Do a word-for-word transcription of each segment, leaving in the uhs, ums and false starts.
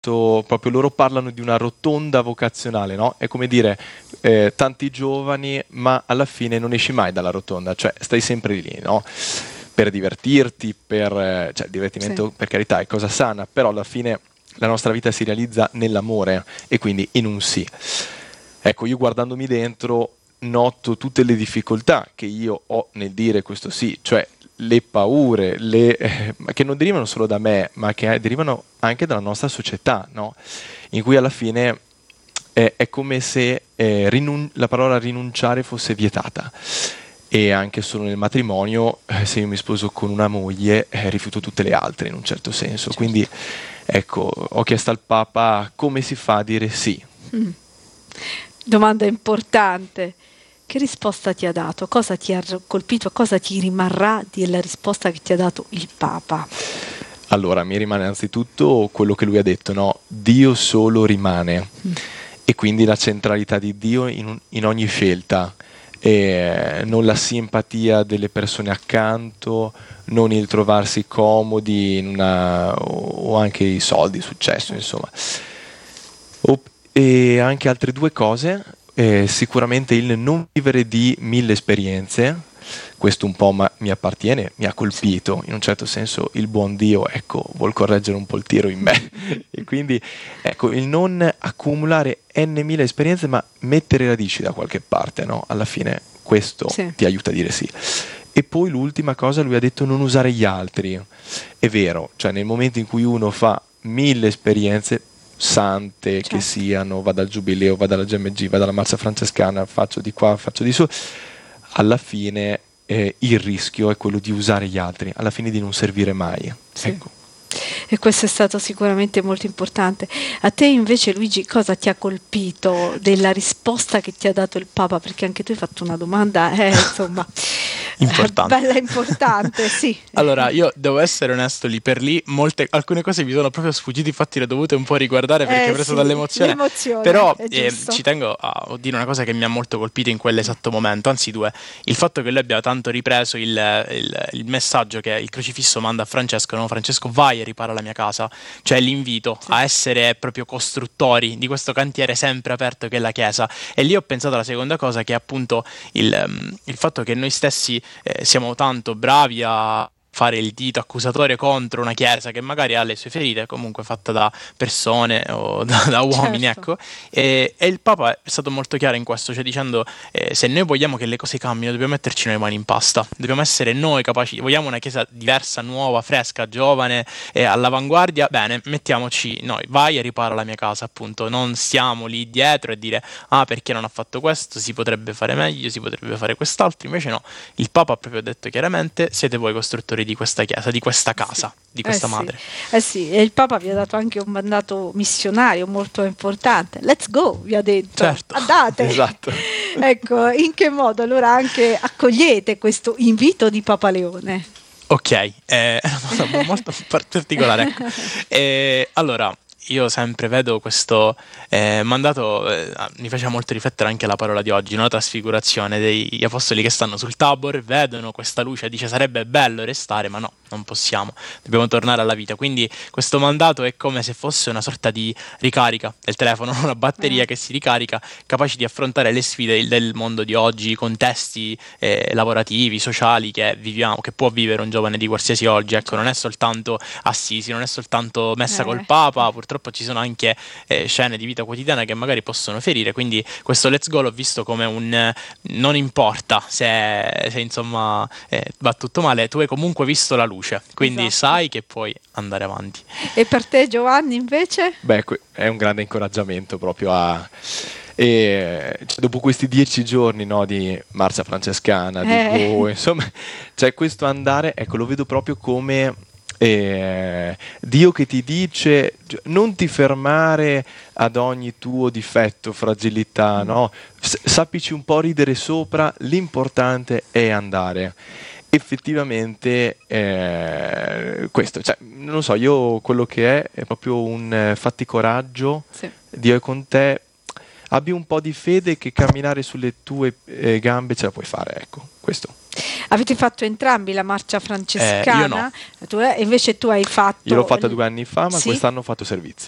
proprio loro parlano di una rotonda vocazionale, no? È come dire eh, tanti giovani, ma alla fine non esci mai dalla rotonda, cioè stai sempre lì, no? Per divertirti, per eh, cioè il divertimento Sì. per carità è cosa sana, però alla fine la nostra vita si realizza nell'amore e quindi in un sì. Ecco, io guardandomi dentro noto tutte le difficoltà che io ho nel dire questo sì, cioè le paure, le, eh, che non derivano solo da me, ma che derivano anche dalla nostra società, no? In cui alla fine eh, è come se eh, rinun- la parola rinunciare fosse vietata. E anche solo nel matrimonio, eh, se io mi sposo con una moglie, eh, rifiuto tutte le altre in un certo senso. Certo. Quindi, ecco, ho chiesto al Papa come si fa a dire sì. Mm. Domanda importante. Che risposta ti ha dato? Cosa ti ha colpito? Cosa ti rimarrà della risposta che ti ha dato il Papa? Allora, mi rimane anzitutto quello che lui ha detto, no? Dio solo rimane. Mm. E quindi la centralità di Dio in, un- in ogni scelta. E non la simpatia delle persone accanto, non il trovarsi comodi in una, o anche i soldi, il successo, insomma. O- e anche altre due cose, eh, sicuramente il non vivere di mille esperienze, questo un po' ma- mi appartiene, mi ha colpito, in un certo senso il buon Dio, ecco, vuol correggere un po' il tiro in me, e quindi ecco, il non accumulare n mille esperienze, ma mettere radici da qualche parte, no? Alla fine questo Sì. ti aiuta a dire sì. E poi l'ultima cosa, lui ha detto non usare gli altri. È vero, cioè nel momento in cui uno fa mille esperienze sante, Certo. che siano, vado al giubileo, vado alla G M G, vado alla marcia francescana, faccio di qua, faccio di su, alla fine eh, il rischio è quello di usare gli altri, alla fine di non servire mai. Sì. Ecco. E questo è stato sicuramente molto importante. A te invece, Luigi, cosa ti ha colpito della risposta che ti ha dato il Papa? Perché anche tu hai fatto una domanda, eh, insomma, Importante. bella importante, sì. Allora, io devo essere onesto, lì per lì, molte, alcune cose mi sono proprio sfuggite, infatti le ho dovute un po' riguardare perché Eh, preso sì, dall'emozione. l'emozione, Però è eh, giusto. ci tengo a dire una cosa che mi ha molto colpito in quell'esatto momento, anzi due. Il fatto che lui abbia tanto ripreso il, il- il messaggio che il crocifisso manda a Francesco, no? Francesco, vai e ripara la mia casa. Cioè l'invito Sì. a essere proprio costruttori di questo cantiere sempre aperto che è la Chiesa. E lì ho pensato alla seconda cosa, che è appunto il, ehm, il fatto che noi stessi eh, siamo tanto bravi a fare il dito accusatore contro una chiesa che magari ha le sue ferite, comunque fatta da persone o da, da uomini, Certo. ecco. E, e il Papa è stato molto chiaro in questo, cioè dicendo eh, se noi vogliamo che le cose cambino dobbiamo metterci noi le mani in pasta, dobbiamo essere noi capaci, vogliamo una chiesa diversa, nuova, fresca, giovane, eh, all'avanguardia, bene, mettiamoci noi, vai e ripara la mia casa, appunto, non stiamo lì dietro e dire ah perché non ha fatto questo, si potrebbe fare meglio, si potrebbe fare quest'altro, invece no, il Papa ha proprio detto chiaramente siete voi costruttori di questa chiesa, di questa casa, di Eh questa sì, madre. eh sì, e il Papa vi ha dato anche un mandato missionario molto importante. Let's go, vi ha detto. Certo. Andate. Esatto. Ecco, in che modo allora anche accogliete questo invito di Papa Leone? Ok, eh, è una cosa molto particolare. Ecco. Eh, allora, io sempre vedo questo eh, mandato, eh, mi faceva molto riflettere anche la parola di oggi, no? La trasfigurazione degli apostoli che stanno sul Tabor, vedono questa luce e dice sarebbe bello restare, ma no, non possiamo, dobbiamo tornare alla vita. Quindi questo mandato è come se fosse una sorta di ricarica del telefono, una batteria Eh. che si ricarica, capaci di affrontare le sfide del mondo di oggi, i contesti eh, lavorativi, sociali che viviamo, che può vivere un giovane di qualsiasi oggi. Ecco, non è soltanto Assisi, non è soltanto messa col Eh. Papa, purtroppo ci sono anche eh, scene di vita quotidiana che magari possono ferire, quindi questo Let's Go l'ho visto come un eh, non importa se, se insomma eh, va tutto male, tu hai comunque visto la luce, quindi Esatto. sai che puoi andare avanti. E per te, Giovanni, invece? Beh, que- è un grande incoraggiamento proprio a... E cioè, dopo questi dieci giorni, no, di marcia francescana, di Eh. Go, insomma, cioè questo andare, ecco, lo vedo proprio come eh, Dio che ti dice gi- non ti fermare ad ogni tuo difetto, fragilità, no? S- sappici un po' ridere sopra, l'importante è andare. Effettivamente eh, questo, cioè, non so, io quello che è è proprio un eh, fatti coraggio, Sì. Dio è con te, abbi un po' di fede che camminare sulle tue eh, gambe ce la puoi fare, ecco, questo. Avete fatto entrambi la marcia francescana? Eh, io no. Tu, eh, invece tu hai fatto... Io l'ho fatta due anni fa, ma Sì? quest'anno ho fatto servizio. Ah,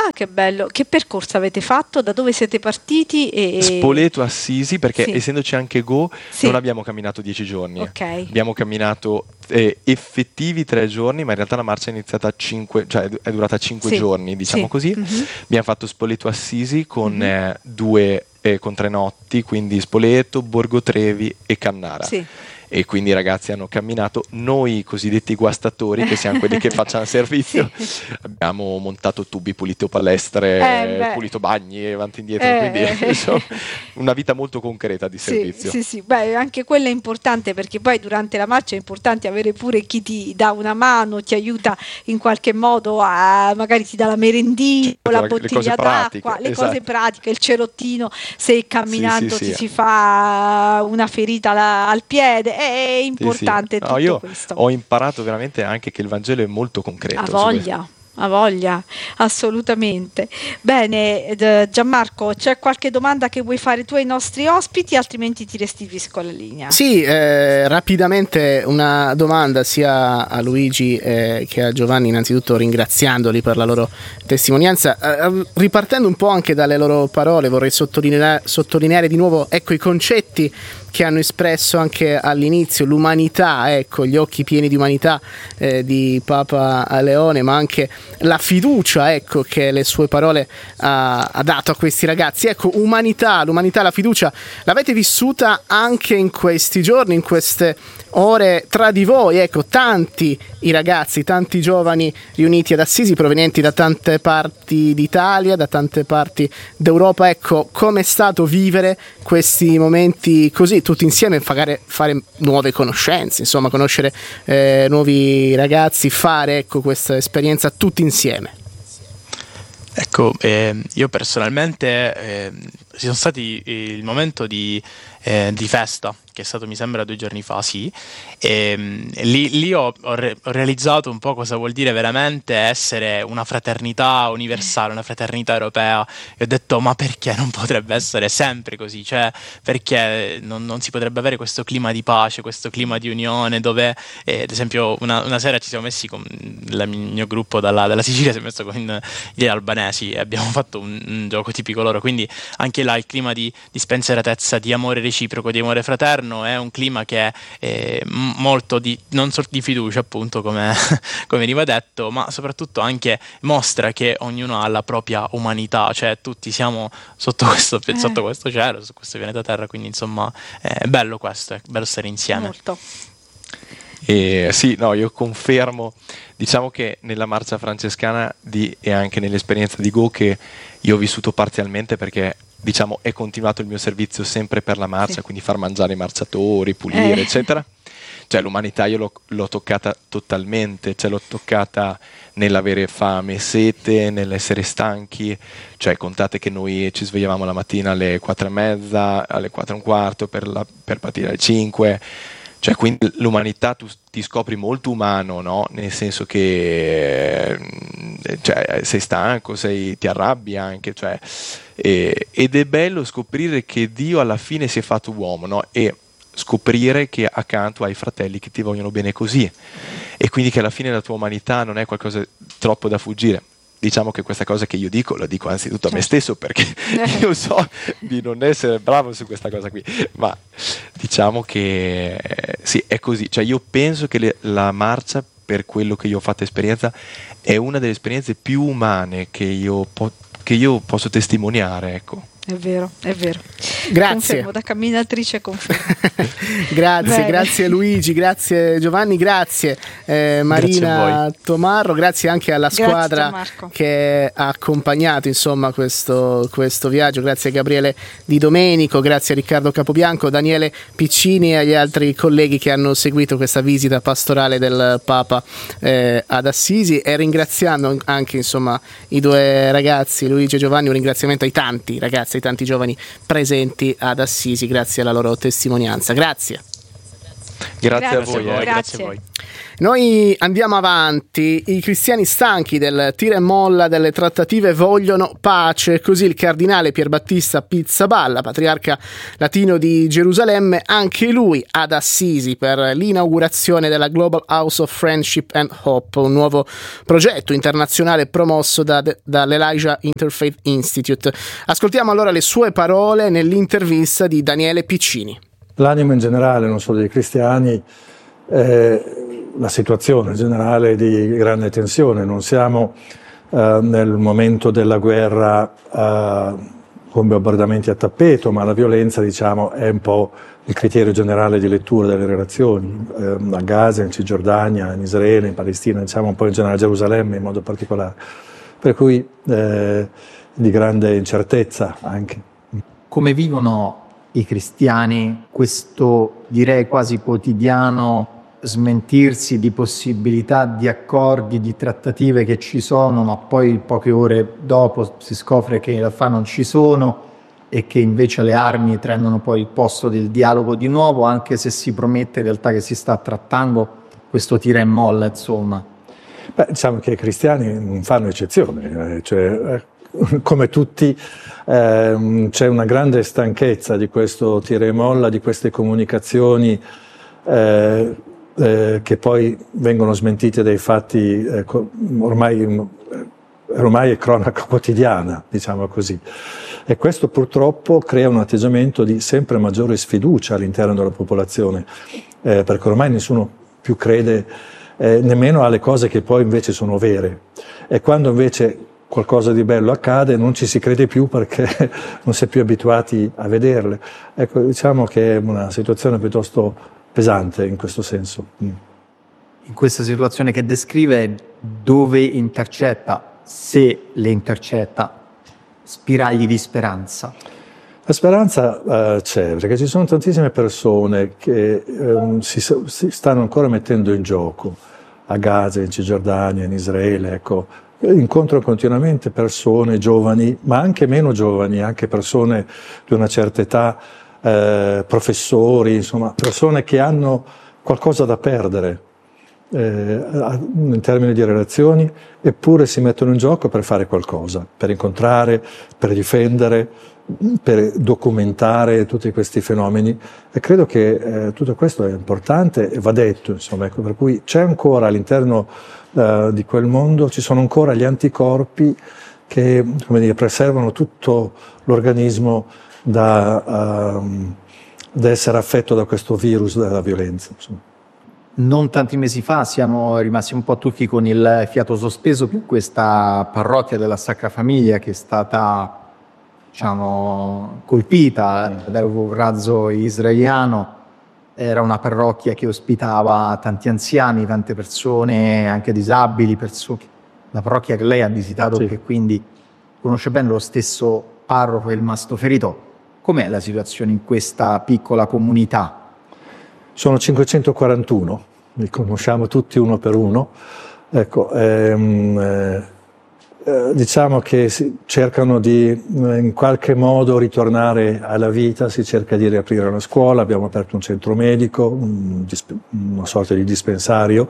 Ah, che bello. Che percorso avete fatto? Da dove siete partiti? E... Spoleto Assisi, perché sì. essendoci anche Go, sì. non abbiamo camminato dieci giorni. Okay. Abbiamo camminato eh, effettivi tre giorni, ma in realtà la marcia è iniziata a cinque, cioè è durata cinque sì. giorni, diciamo sì. così. Mm-hmm. Abbiamo fatto Spoleto Assisi con mm-hmm. eh, due eh, con tre notti, quindi Spoleto, Borgo Trevi e Cannara. Sì. E quindi i ragazzi hanno camminato, noi cosiddetti guastatori, che siamo quelli che facciamo servizio, sì. abbiamo montato tubi, pulito palestre, eh, pulito bagni e avanti e indietro, eh, quindi insomma, una vita molto concreta di sì, servizio. Sì, sì, beh, anche quello è importante, perché poi durante la marcia è importante avere pure chi ti dà una mano, ti aiuta in qualche modo, a magari ti dà la merendina, certo, la bottiglia d'acqua, le esatto. cose pratiche, il cerottino, se camminando sì, sì, ti sì. si fa una ferita la, al piede. È importante sì, sì. No, tutto io questo. Ho imparato veramente anche che il Vangelo è molto concreto. Ha voglia, ha voglia, assolutamente. Bene, Gianmarco, c'è qualche domanda che vuoi fare tu ai nostri ospiti, altrimenti ti restituisco la linea. Sì, eh, rapidamente una domanda sia a Luigi eh, che a Giovanni, innanzitutto ringraziandoli per la loro testimonianza. Eh, ripartendo un po' anche dalle loro parole, vorrei sottolineare, sottolineare di nuovo ecco i concetti che hanno espresso anche all'inizio, l'umanità, ecco, gli occhi pieni di umanità eh, di Papa Leone, ma anche la fiducia, ecco, che le sue parole ha, ha dato a questi ragazzi. Ecco, umanità, l'umanità, la fiducia, l'avete vissuta anche in questi giorni, in queste ore tra di voi, ecco, tanti i ragazzi, tanti giovani riuniti ad Assisi, provenienti da tante parti d'Italia, da tante parti d'Europa. Ecco, com'è stato vivere questi momenti così, tutti insieme, fare, fare nuove conoscenze, insomma, conoscere eh, nuovi ragazzi, fare ecco questa esperienza tutti insieme. Ecco, eh, io personalmente eh, ci sono stati il momento di, eh, di festa, che è stato mi sembra due giorni fa, sì, e, e lì, lì ho, ho, re, ho realizzato un po' cosa vuol dire veramente essere una fraternità universale, una fraternità europea, e ho detto ma perché non potrebbe essere sempre così, cioè perché non, non si potrebbe avere questo clima di pace, questo clima di unione dove eh, ad esempio una, una sera ci siamo messi con il mio gruppo dalla, dalla Sicilia, si è messo con gli albanesi e abbiamo fatto un, un gioco tipico loro, quindi anche là il clima di, di spensieratezza, di amore reciproco, di amore fraterno è un clima che è eh, molto di, non solo di fiducia appunto come, come veniva detto, ma soprattutto anche mostra che ognuno ha la propria umanità, cioè tutti siamo sotto questo, eh. sotto questo cielo, su questo pianeta Terra, quindi insomma è bello questo, è bello stare insieme. Molto. Eh, sì, no, io confermo, diciamo che nella marcia francescana di, e anche nell'esperienza di Go, che io ho vissuto parzialmente perché diciamo è continuato il mio servizio sempre per la marcia, sì. quindi far mangiare i marciatori, pulire, eh. eccetera. Cioè l'umanità io l'ho, l'ho toccata totalmente, cioè l'ho toccata nell'avere fame, sete, nell'essere stanchi, cioè contate che noi ci svegliavamo la mattina alle quattro e mezza, alle quattro e un quarto per, la, per partire alle cinque. Cioè, quindi l'umanità tu ti scopri molto umano, no? Nel senso che cioè, sei stanco, sei, ti arrabbi anche, cioè, e, ed è bello scoprire che Dio alla fine si è fatto uomo, no? E scoprire che accanto hai fratelli che ti vogliono bene così, e quindi che alla fine la tua umanità non è qualcosa troppo da fuggire. Diciamo che questa cosa che io dico, la dico anzitutto a me stesso, perché io so di non essere bravo su questa cosa qui, ma diciamo che eh, sì, è così. Cioè io penso che le, la marcia, per quello che io ho fatto esperienza, è una delle esperienze più umane che io, po- che io posso testimoniare, ecco. È vero, è vero. Grazie. Confermo, da camminatrice confermo. Grazie, Bene. Grazie Luigi, grazie Giovanni, grazie eh, Marina grazie Tomarro, grazie anche alla squadra grazie, che ha accompagnato insomma questo, questo viaggio, grazie a Gabriele Di Domenico, grazie a Riccardo Capobianco, Daniele Piccini e agli altri colleghi che hanno seguito questa visita pastorale del Papa eh, ad Assisi, e ringraziando anche insomma i due ragazzi Luigi e Giovanni, un ringraziamento ai tanti ragazzi, ai tanti giovani presenti ad Assisi, grazie alla loro testimonianza. Grazie. Grazie, grazie a voi. a voi. Eh. Grazie a voi. Noi andiamo avanti, i cristiani stanchi del tira e molla delle trattative vogliono pace, così il cardinale Pierbattista Pizzaballa, patriarca latino di Gerusalemme, anche lui ad Assisi per l'inaugurazione della Global House of Friendship and Hope, un nuovo progetto internazionale promosso da, dall'Elijah Interfaith Institute. Ascoltiamo allora le sue parole nell'intervista di Daniele Piccini. L'animo in generale, non solo dei cristiani, eh, la situazione generale di grande tensione. Non siamo eh, nel momento della guerra eh, con bombardamenti a tappeto, ma la violenza, diciamo, è un po' il criterio generale di lettura delle relazioni eh, a Gaza, in Cisgiordania, in Israele, in Palestina, diciamo un po' in generale a Gerusalemme in modo particolare. Per cui eh, di grande incertezza anche. Come vivono i cristiani questo, direi quasi quotidiano, smentirsi di possibilità di accordi, di trattative che ci sono, ma poi poche ore dopo si scopre che in realtà non ci sono e che invece le armi prendono poi il posto del dialogo di nuovo, anche se si promette in realtà che si sta trattando questo tira e molla, insomma. Beh, diciamo che i cristiani non fanno eccezione, cioè, come tutti eh, c'è una grande stanchezza di questo tira e molla, di queste comunicazioni eh, Eh, che poi vengono smentite dai fatti, eh, ormai, ormai è cronaca quotidiana, diciamo così. E questo purtroppo crea un atteggiamento di sempre maggiore sfiducia all'interno della popolazione, eh, perché ormai nessuno più crede eh, nemmeno alle cose che poi invece sono vere. E quando invece qualcosa di bello accade non ci si crede più perché non si è più abituati a vederle. Ecco, diciamo che è una situazione piuttosto pesante in questo senso. In questa situazione che descrive, dove intercetta, se le intercetta, spiragli di speranza? La speranza uh, c'è, perché ci sono tantissime persone che um, si, si stanno ancora mettendo in gioco a Gaza, in Cisgiordania, in Israele. Ecco. Incontro continuamente persone giovani, ma anche meno giovani, anche persone di una certa età, Eh, professori, insomma, persone che hanno qualcosa da perdere eh, in termini di relazioni, eppure si mettono in gioco per fare qualcosa, per incontrare, per difendere, per documentare tutti questi fenomeni. E credo che eh, tutto questo è importante e va detto, insomma, ecco, per cui c'è ancora all'interno eh, di quel mondo, ci sono ancora gli anticorpi che, come dire, preservano tutto l'organismo Da, um, da essere affetto da questo virus della violenza. Insomma. Non tanti mesi fa siamo rimasti un po' tutti con il fiato sospeso per questa parrocchia della Sacra Famiglia che è stata, diciamo, colpita da un razzo israeliano. Era una parrocchia che ospitava tanti anziani, tante persone, anche disabili, persone. La parrocchia che lei ha visitato, sì. Che quindi conosce bene, lo stesso parroco e il mastoferito. Com'è la situazione in questa piccola comunità? Sono cinquecentoquarantuno, li conosciamo tutti uno per uno. Ecco, ehm, eh, diciamo che si cercano di in qualche modo ritornare alla vita, si cerca di riaprire una scuola, abbiamo aperto un centro medico, un, una sorta di dispensario.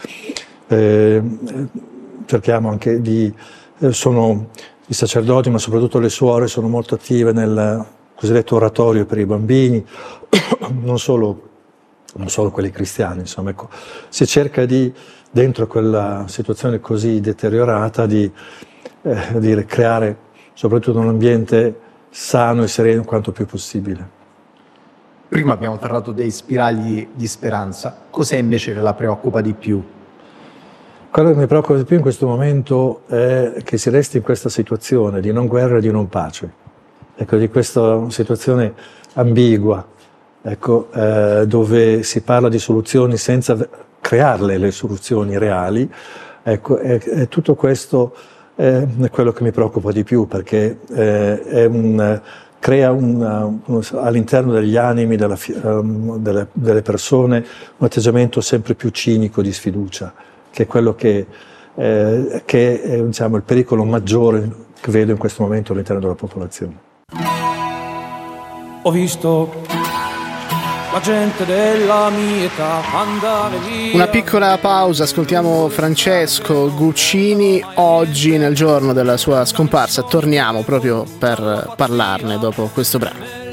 Eh, cerchiamo anche di... Eh, sono i sacerdoti, ma soprattutto le suore, sono molto attive nel cosiddetto oratorio per i bambini, non solo, non solo quelli cristiani, insomma, ecco. Si cerca di, dentro quella situazione così deteriorata, di, eh, di creare soprattutto un ambiente sano e sereno quanto più possibile. Prima abbiamo parlato dei spiragli di speranza, cos'è invece che la preoccupa di più? Quello che mi preoccupa di più in questo momento è che si resti in questa situazione di non guerra e di non pace. Ecco, di questa situazione ambigua, ecco, eh, dove si parla di soluzioni senza crearle le soluzioni reali. Ecco, e, e tutto questo è quello che mi preoccupa di più, perché eh, è un, crea una, un, all'interno degli animi della, um, delle, delle persone un atteggiamento sempre più cinico di sfiducia, che è quello che, eh, che è, diciamo, il pericolo maggiore che vedo in questo momento all'interno della popolazione. Ho visto la gente della mia età andare via. Una piccola pausa, ascoltiamo Francesco Guccini. Oggi, nel giorno della sua scomparsa, torniamo proprio per parlarne dopo questo brano.